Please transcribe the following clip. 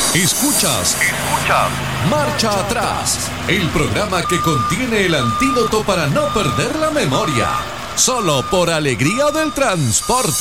Escuchas Marcha Atrás, el programa que contiene el antídoto para no perder la memoria. Solo por Alegría del Transporte.